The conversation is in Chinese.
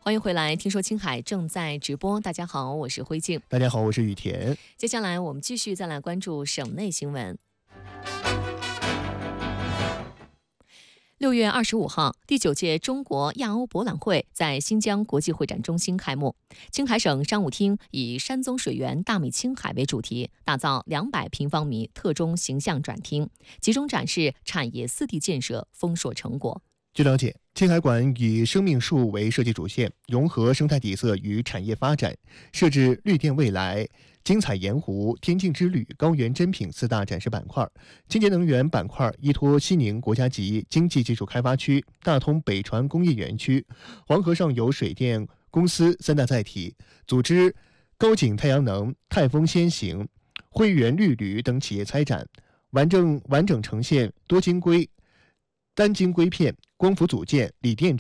欢迎回来，听说青海正在直播。大家好，我是辉静。 大家好，我是雨田。 接下来我们继续再来关注省内新闻。6月25号，第9届中国亚欧博览会在新疆国际会展中心开幕。青海省商务厅以山宗水源大美青海为主题，打造200平方米特中形象展厅，集中展示产业4地建设丰硕成果。 据了解，青海馆以生命树为设计主线，融合生态底色与产业发展，设置绿电未来、精彩盐湖、天境之旅、高原珍品4大展示板块。清洁能源板块依托西宁国家级经济技术开发区、大通北船工业园区、黄河上游水电公司3大载体，组织高景太阳能、泰丰先行、汇源绿铝等企业参展，完整呈现多晶硅、单晶硅片、光伏组件、锂电